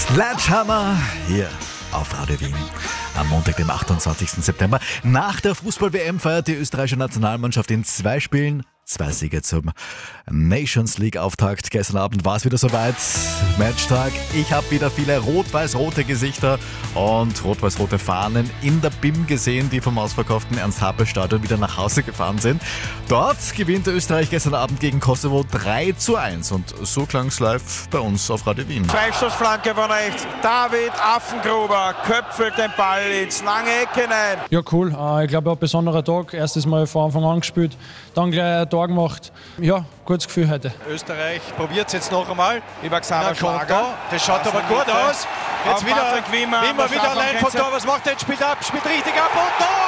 Sledgehammer hier auf Radio Wien. Am Montag, dem 28. September. Nach der Fußball-WM feiert die österreichische Nationalmannschaft in 2 Spielen 2 Siege zum Nations League-Auftakt. Gestern Abend war es wieder soweit. Matchtag. Ich habe wieder viele rot-weiß-rote Gesichter und rot-weiß-rote Fahnen in der BIM gesehen, die vom ausverkauften Ernst-Happel-Stadion wieder nach Hause gefahren sind. Dort gewinnte Österreich gestern Abend gegen Kosovo 3:1 und so klang es live bei uns auf Radio Wien. Freistoßflanke von rechts. David Affengruber köpfelt den Ball ins lange Eck hinein. Ja, cool. Ich glaube, ein besonderer Tag. Erstes Mal von Anfang an gespielt, dann gleich ein Tor gemacht. Ja, gutes Gefühl heute. Österreich probiert es jetzt noch einmal. Über Xaver Schlager. Das schaut aber gut aus. Jetzt wieder Wimmer wieder allein vom Tor. Was macht er jetzt? Spielt richtig ab und Tor!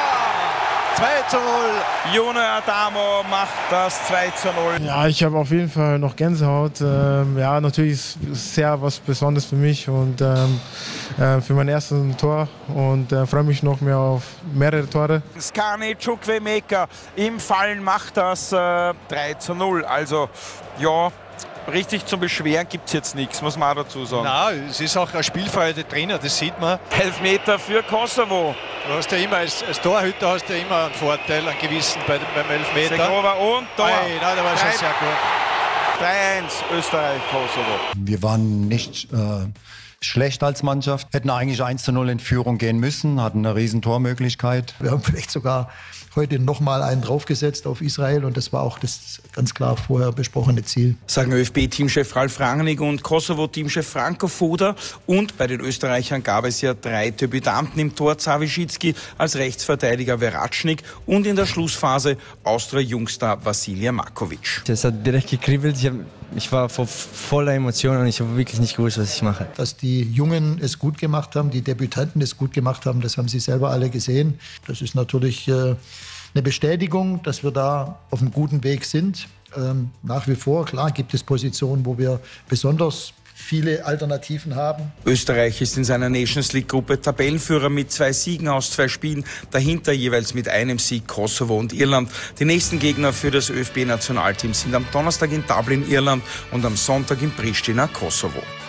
2:0. Jone Adamo macht das 2:0. Ja, ich habe auf jeden Fall noch Gänsehaut. Ja, natürlich ist es sehr was Besonderes für mich und für mein erstes Tor und freue mich noch mehr auf mehrere Tore. Skani Chukwemeka im Fallen macht das 3:0. Also ja, richtig zum Beschweren gibt es jetzt nichts, muss man auch dazu sagen. Nein, es ist auch eine Spielfreude drin, das sieht man. Elfmeter für Kosovo. Du hast ja immer, als Torhüter hast du ja immer einen Vorteil, einen gewissen beim Elfmeter. Segrova und Tor. Nein, der war schon sehr gut. 3:1 Österreich, Kosovo. Wir waren nicht schlecht als Mannschaft, hätten eigentlich 1:0 in Führung gehen müssen, hatten eine riesen Tormöglichkeit. Wir haben vielleicht sogar heute nochmal einen draufgesetzt auf Israel und das war auch das ganz klar vorher besprochene Ziel. Sagen ÖFB-Teamchef Ralf Rangnick und Kosovo-Teamchef Franco Foda. Und bei den Österreichern gab es ja 3 Debütanten im Tor. Zawischitzki als Rechtsverteidiger Veratschnik und in der Schlussphase Austria-Jungstar Vasilija Markovic. Es hat direkt gekribbelt. Ich war voller Emotionen und ich habe wirklich nicht gewusst, was ich mache. Dass die Jungen es gut gemacht haben, die Debütanten es gut gemacht haben, das haben sie selber alle gesehen. Das ist natürlich eine Bestätigung, dass wir da auf einem guten Weg sind. Nach wie vor, klar, gibt es Positionen, wo wir besonders viele Alternativen haben. Österreich ist in seiner Nations League-Gruppe Tabellenführer mit 2 Siegen aus 2 Spielen, dahinter jeweils mit einem Sieg Kosovo und Irland. Die nächsten Gegner für das ÖFB-Nationalteam sind am Donnerstag in Dublin, Irland und am Sonntag in Pristina, Kosovo.